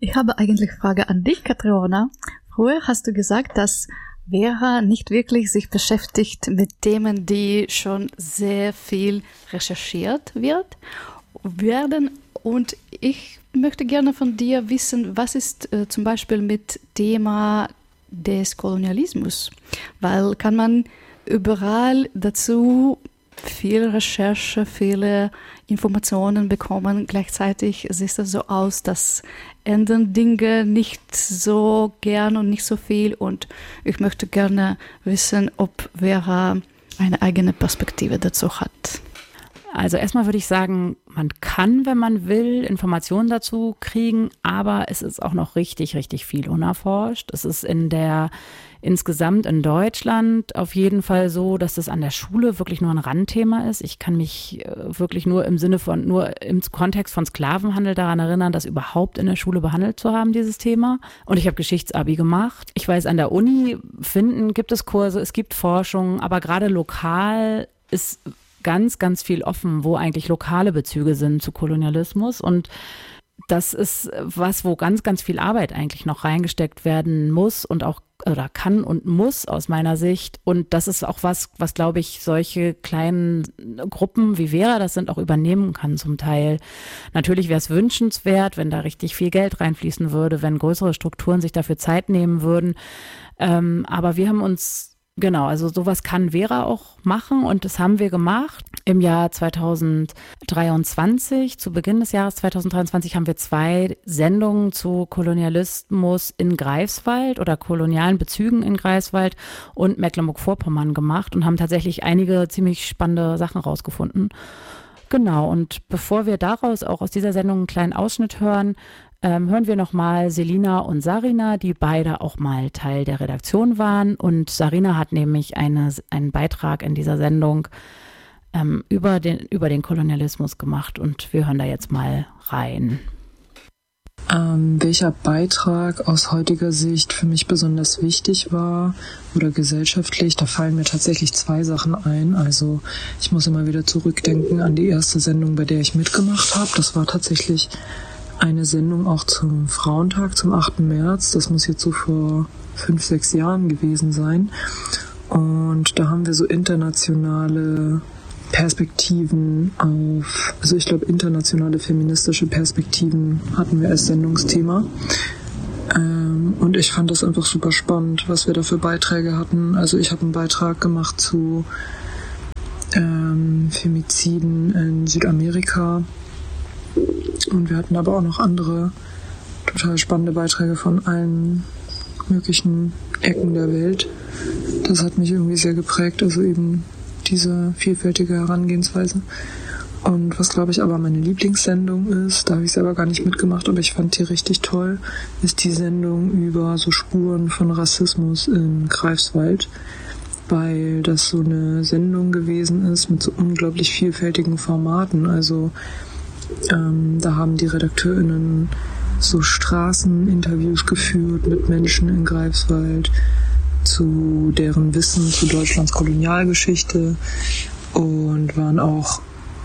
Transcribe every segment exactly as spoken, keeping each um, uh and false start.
Ich habe eigentlich eine Frage an dich, Catriona. Früher hast du gesagt, dass Vera nicht wirklich sich beschäftigt mit Themen, die schon sehr viel recherchiert wird, werden. Und ich möchte gerne von dir wissen, was ist äh, zum Beispiel mit Thema des Kolonialismus? Weil kann man überall dazu viel Recherche, viele Informationen bekommen. Gleichzeitig sieht es so aus, dass ändern Dinge nicht so gern und nicht so viel. Und ich möchte gerne wissen, ob Vera eine eigene Perspektive dazu hat. Also erstmal würde ich sagen, man kann, wenn man will, Informationen dazu kriegen, aber es ist auch noch richtig, richtig viel unerforscht. Es ist in der insgesamt in Deutschland auf jeden Fall so, dass das an der Schule wirklich nur ein Randthema ist. Ich kann mich wirklich nur im Sinne von, nur im Kontext von Sklavenhandel daran erinnern, das überhaupt in der Schule behandelt zu haben, dieses Thema. Und ich habe Geschichtsabi gemacht. Ich weiß, an der Uni finden, gibt es Kurse, es gibt Forschung, aber gerade lokal ist ganz, ganz viel offen, wo eigentlich lokale Bezüge sind zu Kolonialismus. Und das ist was, wo ganz, ganz viel Arbeit eigentlich noch reingesteckt werden muss und auch oder kann und muss aus meiner Sicht. Und das ist auch was, was, glaube ich, solche kleinen Gruppen wie Vera das sind, auch übernehmen kann zum Teil. Natürlich wäre es wünschenswert, wenn da richtig viel Geld reinfließen würde, wenn größere Strukturen sich dafür Zeit nehmen würden. Ähm, aber wir haben uns Genau, also sowas kann Vera auch machen und das haben wir gemacht. Im Jahr zweitausenddreiundzwanzig, zu Beginn des Jahres zweitausenddreiundzwanzig, haben wir zwei Sendungen zu Kolonialismus in Greifswald oder kolonialen Bezügen in Greifswald und Mecklenburg-Vorpommern gemacht und haben tatsächlich einige ziemlich spannende Sachen rausgefunden. Genau, und bevor wir daraus auch aus dieser Sendung einen kleinen Ausschnitt hören, Ähm, hören wir nochmal Selina und Sarina, die beide auch mal Teil der Redaktion waren. Und Sarina hat nämlich eine, einen Beitrag in dieser Sendung ähm, über, den, über den Kolonialismus gemacht. Und wir hören da jetzt mal rein. Ähm, welcher Beitrag aus heutiger Sicht für mich besonders wichtig war oder gesellschaftlich, da fallen mir tatsächlich zwei Sachen ein. Also ich muss immer wieder zurückdenken an die erste Sendung, bei der ich mitgemacht habe. Das war tatsächlich eine Sendung auch zum Frauentag, zum achten März. Das muss jetzt so vor fünf, sechs Jahren gewesen sein. Und da haben wir so internationale Perspektiven auf, also ich glaube internationale feministische Perspektiven hatten wir als Sendungsthema. Ähm, und ich fand das einfach super spannend, was wir da für Beiträge hatten. Also ich habe einen Beitrag gemacht zu ähm, Femiziden in Südamerika. Und wir hatten aber auch noch andere total spannende Beiträge von allen möglichen Ecken der Welt. Das hat mich irgendwie sehr geprägt, also eben diese vielfältige Herangehensweise. Und was, glaube ich, aber meine Lieblingssendung ist, da habe ich selber gar nicht mitgemacht, aber ich fand die richtig toll, ist die Sendung über so Spuren von Rassismus in Greifswald, weil das so eine Sendung gewesen ist mit so unglaublich vielfältigen Formaten. Also Ähm, da haben die RedakteurInnen so Straßeninterviews geführt mit Menschen in Greifswald zu deren Wissen zu Deutschlands Kolonialgeschichte und waren auch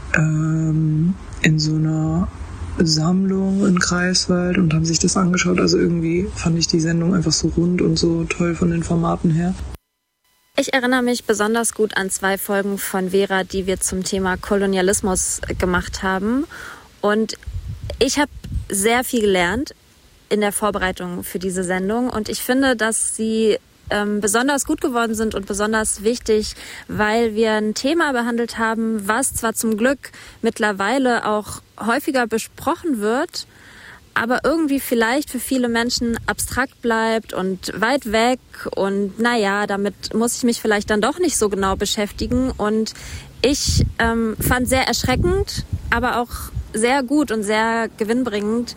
ähm, in so einer Sammlung in Greifswald und haben sich das angeschaut. Also irgendwie fand ich die Sendung einfach so rund und so toll von den Formaten her. Ich erinnere mich besonders gut an zwei Folgen von Vera, die wir zum Thema Kolonialismus gemacht haben. Und ich habe sehr viel gelernt in der Vorbereitung für diese Sendung. Und ich finde, dass sie ähm, besonders gut geworden sind und besonders wichtig, weil wir ein Thema behandelt haben, was zwar zum Glück mittlerweile auch häufiger besprochen wird, aber irgendwie vielleicht für viele Menschen abstrakt bleibt und weit weg und naja, damit muss ich mich vielleicht dann doch nicht so genau beschäftigen. Und ich ähm, fand sehr erschreckend, aber auch sehr gut und sehr gewinnbringend,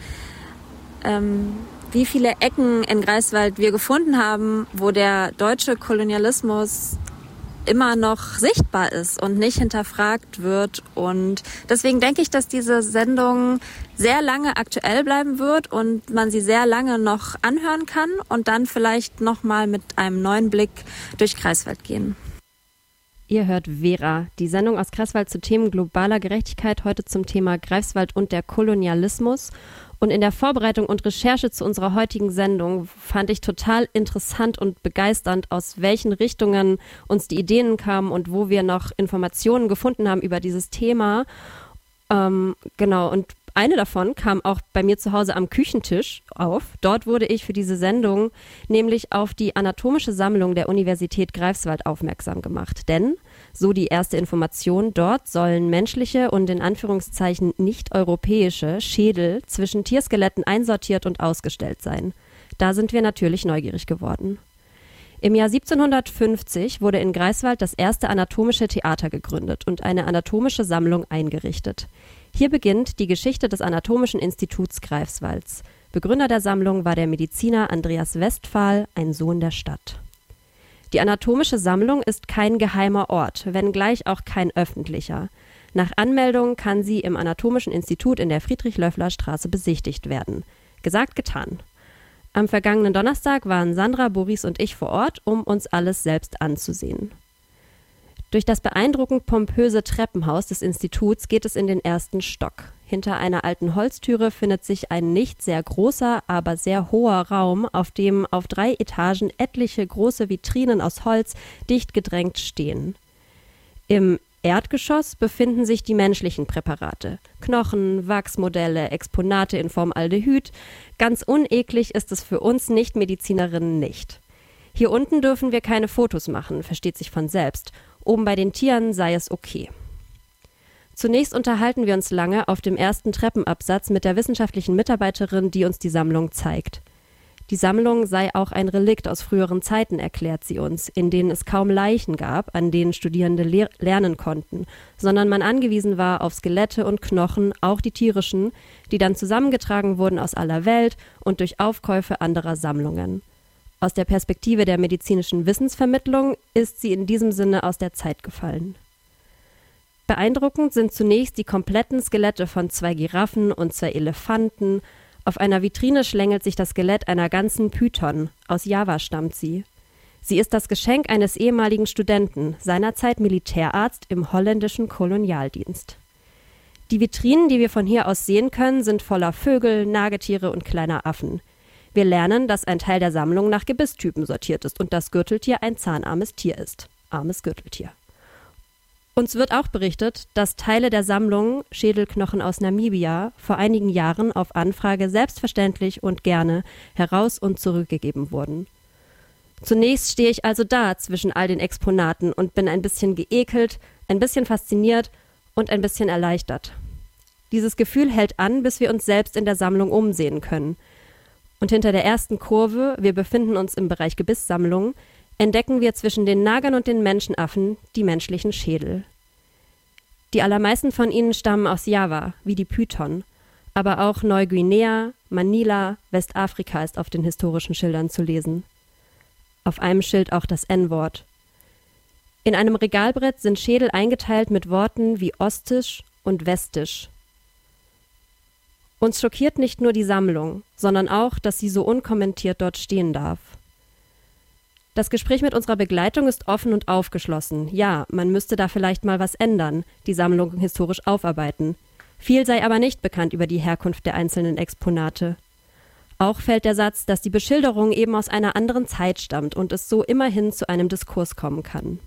ähm, wie viele Ecken in Greifswald wir gefunden haben, wo der deutsche Kolonialismus immer noch sichtbar ist und nicht hinterfragt wird. Und deswegen denke ich, dass diese Sendung sehr lange aktuell bleiben wird und man sie sehr lange noch anhören kann und dann vielleicht nochmal mit einem neuen Blick durch Greifswald gehen. Ihr hört Vera, die Sendung aus Greifswald zu Themen globaler Gerechtigkeit, heute zum Thema Greifswald und der Kolonialismus. Und in der Vorbereitung und Recherche zu unserer heutigen Sendung fand ich total interessant und begeisternd, aus welchen Richtungen uns die Ideen kamen und wo wir noch Informationen gefunden haben über dieses Thema. Ähm, genau, und eine davon kam auch bei mir zu Hause am Küchentisch auf. Dort wurde ich für diese Sendung nämlich auf die anatomische Sammlung der Universität Greifswald aufmerksam gemacht. Denn, so die erste Information, dort sollen menschliche und in Anführungszeichen nicht-europäische Schädel zwischen Tierskeletten einsortiert und ausgestellt sein. Da sind wir natürlich neugierig geworden. Im Jahr siebzehnhundertfünfzig wurde in Greifswald das erste anatomische Theater gegründet und eine anatomische Sammlung eingerichtet. Hier beginnt die Geschichte des Anatomischen Instituts Greifswalds. Begründer der Sammlung war der Mediziner Andreas Westphal, ein Sohn der Stadt. Die Anatomische Sammlung ist kein geheimer Ort, wenngleich auch kein öffentlicher. Nach Anmeldung kann sie im Anatomischen Institut in der Friedrich-Löffler-Straße besichtigt werden. Gesagt, getan. Am vergangenen Donnerstag waren Sandra, Boris und ich vor Ort, um uns alles selbst anzusehen. Durch das beeindruckend pompöse Treppenhaus des Instituts geht es in den ersten Stock. Hinter einer alten Holztüre findet sich ein nicht sehr großer, aber sehr hoher Raum, auf dem auf drei Etagen etliche große Vitrinen aus Holz dicht gedrängt stehen. Im Erdgeschoss befinden sich die menschlichen Präparate. Knochen, Wachsmodelle, Exponate in Formaldehyd. Ganz uneklig ist es für uns Nichtmedizinerinnen nicht. Hier unten dürfen wir keine Fotos machen, versteht sich von selbst. Oben bei den Tieren sei es okay. Zunächst unterhalten wir uns lange auf dem ersten Treppenabsatz mit der wissenschaftlichen Mitarbeiterin, die uns die Sammlung zeigt. Die Sammlung sei auch ein Relikt aus früheren Zeiten, erklärt sie uns, in denen es kaum Leichen gab, an denen Studierende lehr- lernen konnten, sondern man angewiesen war auf Skelette und Knochen, auch die tierischen, die dann zusammengetragen wurden aus aller Welt und durch Aufkäufe anderer Sammlungen. Aus der Perspektive der medizinischen Wissensvermittlung ist sie in diesem Sinne aus der Zeit gefallen. Beeindruckend sind zunächst die kompletten Skelette von zwei Giraffen und zwei Elefanten. Auf einer Vitrine schlängelt sich das Skelett einer ganzen Python. Aus Java stammt sie. Sie ist das Geschenk eines ehemaligen Studenten, seinerzeit Militärarzt im holländischen Kolonialdienst. Die Vitrinen, die wir von hier aus sehen können, sind voller Vögel, Nagetiere und kleiner Affen. Wir lernen, dass ein Teil der Sammlung nach Gebisstypen sortiert ist und das Gürteltier ein zahnarmes Tier ist. Armes Gürteltier. Uns wird auch berichtet, dass Teile der Sammlung Schädelknochen aus Namibia vor einigen Jahren auf Anfrage selbstverständlich und gerne heraus- und zurückgegeben wurden. Zunächst stehe ich also da zwischen all den Exponaten und bin ein bisschen geekelt, ein bisschen fasziniert und ein bisschen erleichtert. Dieses Gefühl hält an, bis wir uns selbst in der Sammlung umsehen können. Und hinter der ersten Kurve, wir befinden uns im Bereich Gebisssammlung, entdecken wir zwischen den Nagern und den Menschenaffen die menschlichen Schädel. Die allermeisten von ihnen stammen aus Java, wie die Python, aber auch Neuguinea, Manila, Westafrika ist auf den historischen Schildern zu lesen. Auf einem Schild auch das En-Wort. In einem Regalbrett sind Schädel eingeteilt mit Worten wie Ostisch und Westisch. Uns schockiert nicht nur die Sammlung, sondern auch, dass sie so unkommentiert dort stehen darf. Das Gespräch mit unserer Begleitung ist offen und aufgeschlossen. Ja, man müsste da vielleicht mal was ändern, die Sammlung historisch aufarbeiten. Viel sei aber nicht bekannt über die Herkunft der einzelnen Exponate. Auch fällt der Satz, dass die Beschilderung eben aus einer anderen Zeit stammt und es so immerhin zu einem Diskurs kommen kann.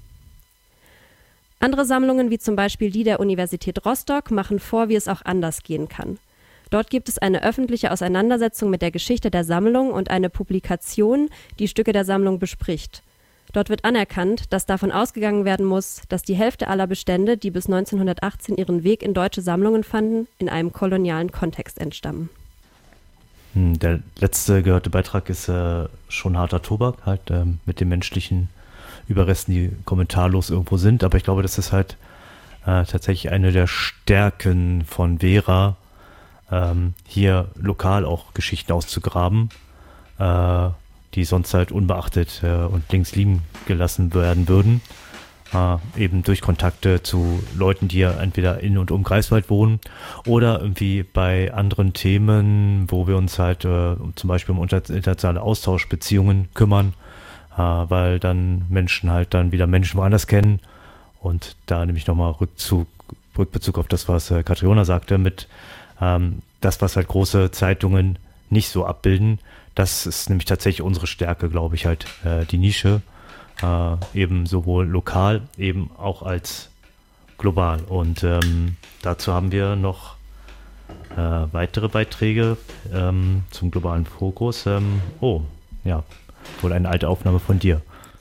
Andere Sammlungen, wie zum Beispiel die der Universität Rostock, machen vor, wie es auch anders gehen kann. Dort gibt es eine öffentliche Auseinandersetzung mit der Geschichte der Sammlung und eine Publikation, die Stücke der Sammlung bespricht. Dort wird anerkannt, dass davon ausgegangen werden muss, dass die Hälfte aller Bestände, die bis neunzehnhundertachtzehn ihren Weg in deutsche Sammlungen fanden, in einem kolonialen Kontext entstammen. Der letzte gehörte Beitrag ist äh, schon harter Tobak, halt ähm, mit den menschlichen Überresten, die kommentarlos irgendwo sind. Aber ich glaube, das ist halt äh, tatsächlich eine der Stärken von Vera, ähm, hier lokal auch Geschichten auszugraben, äh, die sonst halt unbeachtet äh, und links liegen gelassen werden würden. Äh, eben durch Kontakte zu Leuten, die ja entweder in und um Greifswald wohnen oder irgendwie bei anderen Themen, wo wir uns halt äh, zum Beispiel um internationale Austauschbeziehungen kümmern, äh, weil dann Menschen halt dann wieder Menschen woanders kennen. Und da nehme ich nochmal Rückzug, Rückbezug auf das, was äh, Katriona sagte, mit ähm, das, was halt große Zeitungen nicht so abbilden. Das ist nämlich tatsächlich unsere Stärke, glaube ich, halt äh, die Nische, äh, eben sowohl lokal, eben auch als global. Und ähm, dazu haben wir noch äh, weitere Beiträge ähm, zum globalen Fokus. Ähm, oh, ja, wohl eine alte Aufnahme von dir.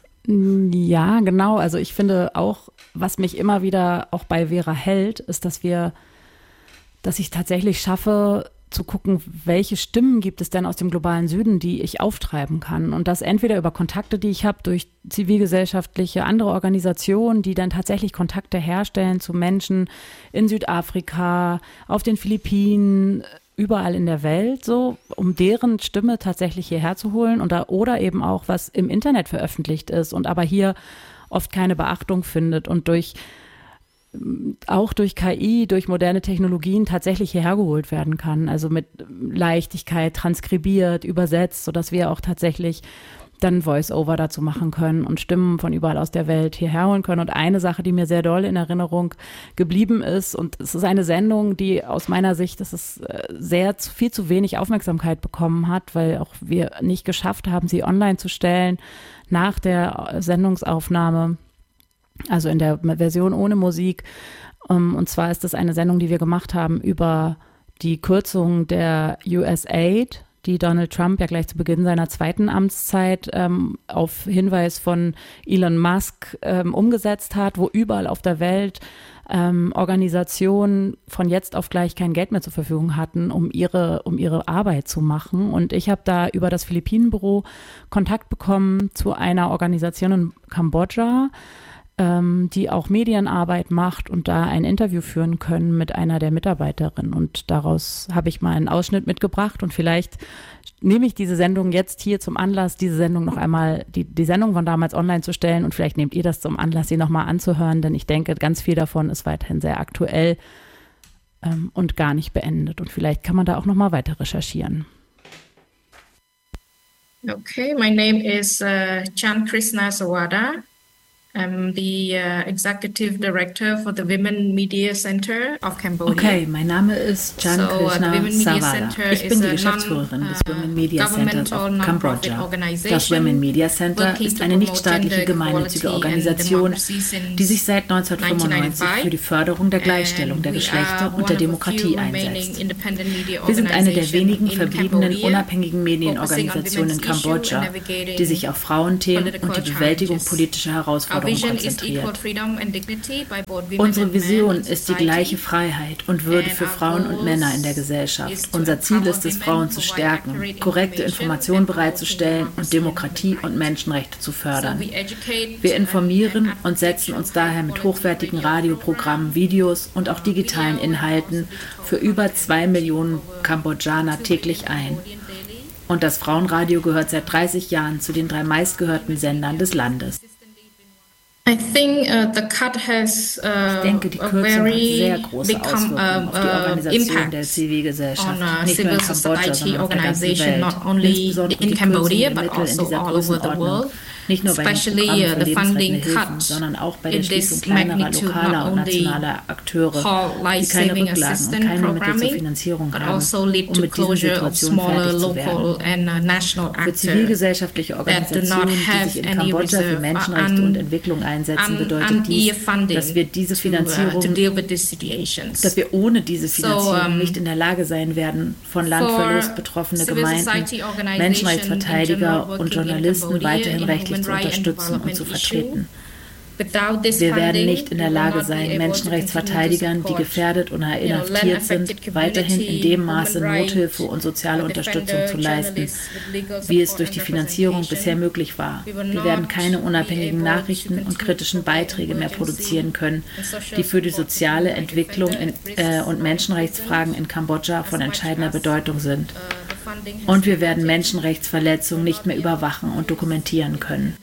Ja, genau. Also ich finde auch, was mich immer wieder auch bei Vera hält, ist, dass wir, dass ich tatsächlich schaffe, zu gucken, welche Stimmen gibt es denn aus dem globalen Süden, die ich auftreiben kann. Und das entweder über Kontakte, die ich habe, durch zivilgesellschaftliche andere Organisationen, die dann tatsächlich Kontakte herstellen zu Menschen in Südafrika, auf den Philippinen, überall in der Welt, so, um deren Stimme tatsächlich hierher zu holen und da, oder eben auch, was im Internet veröffentlicht ist und aber hier oft keine Beachtung findet und durch auch durch K I, durch moderne Technologien tatsächlich hierher geholt werden kann. Also mit Leichtigkeit transkribiert, übersetzt, sodass wir auch tatsächlich dann Voice-Over dazu machen können und Stimmen von überall aus der Welt hierher holen können. Und eine Sache, die mir sehr doll in Erinnerung geblieben ist, und es ist eine Sendung, die aus meiner Sicht, das ist sehr viel zu wenig Aufmerksamkeit bekommen hat, weil auch wir nicht geschafft haben, sie online zu stellen nach der Sendungsaufnahme. Also in der Version ohne Musik. Und zwar ist das eine Sendung, die wir gemacht haben über die Kürzung der U S Aid, die Donald Trump ja gleich zu Beginn seiner zweiten Amtszeit ähm, auf Hinweis von Elon Musk ähm, umgesetzt hat, wo überall auf der Welt ähm, Organisationen von jetzt auf gleich kein Geld mehr zur Verfügung hatten, um ihre, um ihre Arbeit zu machen. Und ich habe da über das Philippinenbüro Kontakt bekommen zu einer Organisation in Kambodscha, die auch Medienarbeit macht und da ein Interview führen können mit einer der Mitarbeiterinnen. Und daraus habe ich mal einen Ausschnitt mitgebracht und vielleicht nehme ich diese Sendung jetzt hier zum Anlass, diese Sendung noch einmal, die, die Sendung von damals online zu stellen und vielleicht nehmt ihr das zum Anlass, sie nochmal anzuhören, denn ich denke, ganz viel davon ist weiterhin sehr aktuell ähm, und gar nicht beendet. Und vielleicht kann man da auch nochmal weiter recherchieren. Okay, my name is uh, Chan Krishna Sawada. I'm the uh, Executive Director for the Women Media Center of Cambodia. Okay, mein Name ist Chan So, uh, Krishna the Women Media Savada. Center Ich bin die is a Geschäftsführerin des non, Women Media uh, Centers of governmental Kambodscha. non-profit Das Women Media Center working ist to eine promote nichtstaatliche gender gemeinnützige equality and Organisation, democracy since die sich seit neunzehnhundertfünfundneunzig für die Förderung der Gleichstellung And der we Geschlechter are und one der of the Demokratie few remaining einsetzt. independent media Wir sind eine der organization wenigen in verbliebenen Cambodia, unabhängigen Medienorganisationen in focusing on women's Kambodscha, issue and navigating die sich auf Frauenthemen und die political Bewältigung challenges. politischer Our Herausforderungen vision is konzentriert. equal freedom and dignity by both women Unsere and men Vision in ist die society. gleiche Freiheit und Würde für Frauen und Männer in der Gesellschaft. Unser Ziel ist es, Frauen zu stärken, korrekte Informationen bereitzustellen und Demokratie und Menschenrechte zu fördern. Wir informieren und setzen uns daher mit hochwertigen Radioprogrammen, Videos und auch digitalen Inhalten für über zwei Millionen Kambodschaner täglich ein. Und das Frauenradio gehört seit dreißig Jahren zu den drei meistgehörten Sendern des Landes. I think uh, the cut has uh, Ich denke, die a Kürzung hat very sehr große big Auswirkungen uh, auf die Organisation der impact Zivilgesellschaft, on uh, nicht nur in civil Kambodscha, society sondern auf der ganzen organization, Welt. not only Insbesondere in die Cambodia, Kürzung der but Mittel in also dieser all over the Größenordnung. world. Nicht nur bei den Especially Programmen uh, für the funding lebensrettende Hilfen, cut sondern auch bei der in Schließung this kleinerer magnitude, lokaler not und only nationaler Akteure, halt die keine life-saving Rücklagen und assistance keine Mittel zur programming, Finanzierung but haben, also lead um to mit diesen closure of Situationen smaller fertig zu local werden. and uh, national Für actors zivilgesellschaftliche that do not Organisationen, die have sich in any Kambodscha für reserve, Menschenrechte un- und Entwicklung einsetzen, un- bedeutet un- dies, funding dass wir diese to, uh, Finanzierung, to deal with these situations. dass wir ohne diese Finanzierung So, um, nicht in der Lage sein werden, von Landverlust betroffene civil Gemeinden, society organizations Menschenrechtsverteidiger in und general Journalisten working in weiterhin Cambodia rechtlich in zu human right and unterstützen und zu development vertreten. Without this Wir werden funding, nicht in der we will Lage not be sein, able to Menschenrechtsverteidigern, die continue to gefährdet oder support, you know, inhaftiert sind, land-affected weiterhin in community, dem Maße human rights, Nothilfe und soziale Unterstützung zu leisten, wie es durch die Finanzierung bisher möglich war. Wir werden keine unabhängigen Nachrichten und kritischen Beiträge mehr produzieren können, die für die soziale Entwicklung in, äh, und Menschenrechtsfragen in Kambodscha von entscheidender Bedeutung sind. Und wir werden Menschenrechtsverletzungen nicht mehr überwachen und dokumentieren können.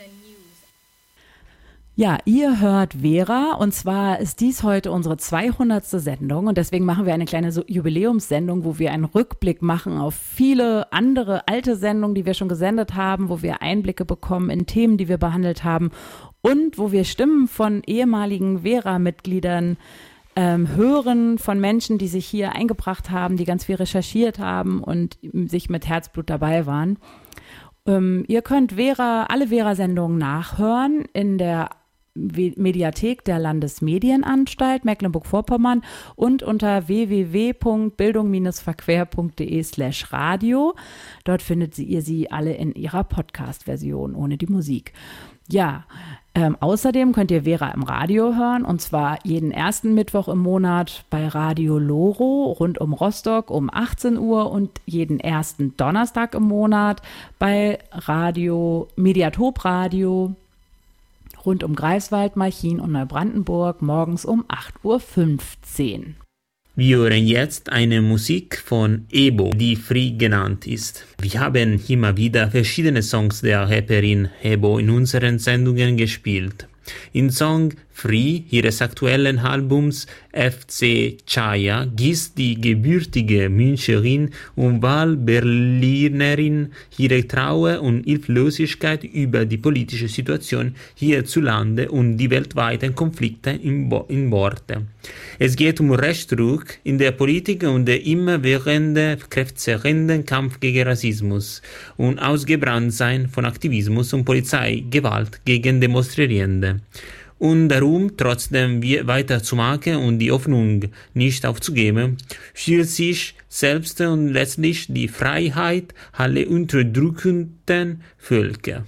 Ja, ihr hört Vera und zwar ist dies heute unsere zweihundertste Sendung und deswegen machen wir eine kleine Jubiläumssendung, wo wir einen Rückblick machen auf viele andere alte Sendungen, die wir schon gesendet haben, wo wir Einblicke bekommen in Themen, die wir behandelt haben und wo wir Stimmen von ehemaligen Vera-Mitgliedern ähm, hören von Menschen, die sich hier eingebracht haben, die ganz viel recherchiert haben und sich mit Herzblut dabei waren. Ähm, ihr könnt Vera, alle Vera-Sendungen nachhören in der Mediathek der Landesmedienanstalt Mecklenburg-Vorpommern und unter w w w punkt bildung verquer punkt d e slash radio. Dort findet ihr sie alle in ihrer Podcast-Version ohne die Musik. Ja, ähm, außerdem könnt ihr Vera im Radio hören, und zwar jeden ersten Mittwoch im Monat bei Radio Loro rund um Rostock um achtzehn Uhr und jeden ersten Donnerstag im Monat bei Radio Mediatop Radio rund um Greifswald, Malchin und Neubrandenburg morgens um acht Uhr fünfzehn. Wir hören jetzt eine Musik von Ebo, die Free genannt ist. Wir haben immer wieder verschiedene Songs der Rapperin Ebo in unseren Sendungen gespielt. Im Song Free ihres aktuellen Albums F C Chaya gießt die gebürtige Müncherin und Wahlberlinerin ihre Trauer und Hilflosigkeit über die politische Situation hierzulande und die weltweiten Konflikte in, Bo- in Worte. Es geht um Rechtsruck in der Politik und der immerwährende, kräftzerrende Kampf gegen Rassismus und Ausgebranntsein von Aktivismus und Polizeigewalt gegen Demonstrierende. Und darum, trotzdem weiterzumachen und die Hoffnung nicht aufzugeben, für sich selbst und letztlich die Freiheit aller unterdrückten Völker.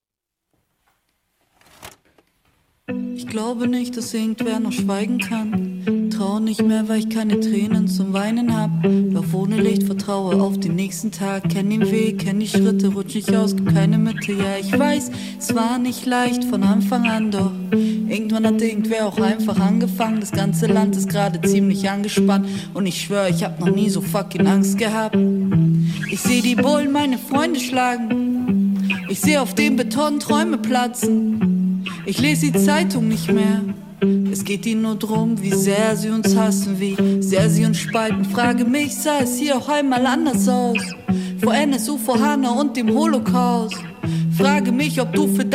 Ich glaube nicht, dass irgendwer noch schweigen kann. Trau nicht mehr, weil ich keine Tränen zum Weinen hab. Lauf ohne Licht, vertraue auf den nächsten Tag. Kenn den Weg, kenn die Schritte, rutsch nicht aus, gibt keine Mitte. Ja, ich weiß, es war nicht leicht von Anfang an, doch irgendwann hat irgendwer auch einfach angefangen. Das ganze Land ist gerade ziemlich angespannt und ich schwör, ich hab noch nie so fucking Angst gehabt. Ich seh die Bullen meine Freunde schlagen. Ich seh auf dem Beton Träume platzen. Ich lese die Zeitung nicht mehr. Es geht ihnen nur drum, wie sehr sie uns hassen, wie sehr sie uns spalten. Frage mich, sah es hier auch einmal anders aus? Vor N S U, vor Hanna und dem Holocaust. Frage mich, ob du für